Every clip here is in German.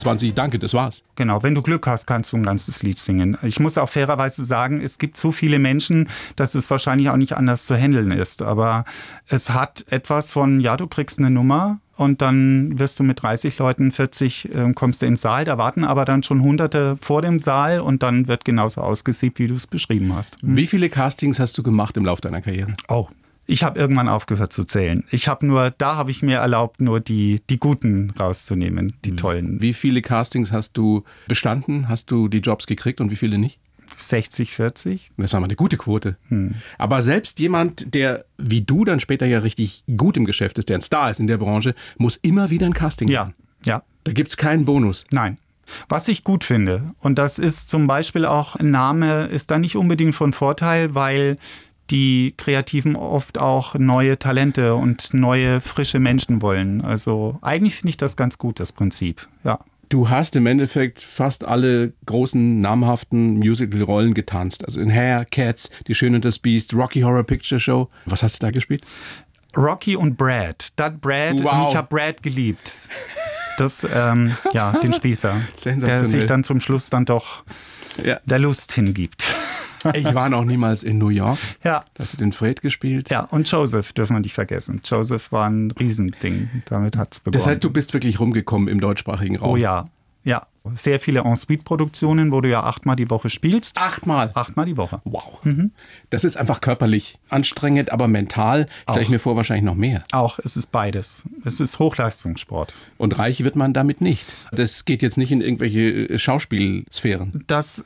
20, danke, das war's. Genau, wenn du Glück hast, kannst du ein ganzes Lied singen. Ich muss auch fairerweise sagen, es gibt so viele Menschen, dass es wahrscheinlich auch nicht anders zu handeln ist. Aber es hat etwas von, ja, du kriegst eine Nummer und dann wirst du mit 30 Leuten, 40 kommst du in den Saal, da warten aber dann schon Hunderte vor dem Saal und dann wird genauso ausgesiebt, wie du es beschrieben hast. Wie viele Castings hast du gemacht im Laufe deiner Karriere? Oh, ich habe irgendwann aufgehört zu zählen. Da habe ich mir erlaubt, nur die Guten rauszunehmen, die tollen. Wie viele Castings hast du bestanden? Hast du die Jobs gekriegt und wie viele nicht? 60, 40. Das ist aber eine gute Quote. Aber selbst jemand, der wie du dann später ja richtig gut im Geschäft ist, der ein Star ist in der Branche, muss immer wieder ein Casting machen. Ja. Da gibt es keinen Bonus. Nein. Was ich gut finde, und das ist zum Beispiel auch, ein Name ist da nicht unbedingt von Vorteil, weil die Kreativen oft auch neue Talente und neue, frische Menschen wollen. Also eigentlich finde ich das ganz gut, das Prinzip. Ja. Du hast im Endeffekt fast alle großen, namhaften Musical-Rollen getanzt. Also in Hair, Cats, Die Schöne und das Biest, Rocky Horror Picture Show. Was hast du da gespielt? Rocky und Brad. Brad. Wow. Und ich habe Brad geliebt. Das, den Spießer. Sensationell. Der sich dann zum Schluss dann doch der Lust hingibt. Ich war noch niemals in New York. Ja. Da hast du den Fred gespielt. Ja, und Joseph dürfen wir nicht vergessen. Joseph war ein Riesending. Damit hat es begonnen. Das heißt, du bist wirklich rumgekommen im deutschsprachigen Raum? Oh ja. Ja. Sehr viele En-Suite-Produktionen, wo du ja 8-mal die Woche spielst. 8-mal? 8-mal die Woche. Wow. Das ist einfach körperlich anstrengend, aber mental stelle ich mir vor, wahrscheinlich noch mehr. Auch, es ist beides. Es ist Hochleistungssport. Und reich wird man damit nicht. Das geht jetzt nicht in irgendwelche Schauspielsphären.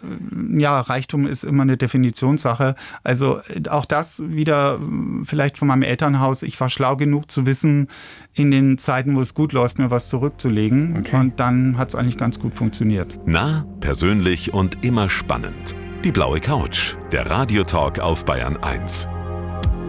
Reichtum ist immer eine Definitionssache. Also auch das wieder vielleicht von meinem Elternhaus. Ich war schlau genug zu wissen, in den Zeiten, wo es gut läuft, mir was zurückzulegen. Okay. Und dann hat es eigentlich ganz gut funktioniert. Nah, persönlich und immer spannend. Die blaue Couch, der Radiotalk auf Bayern 1.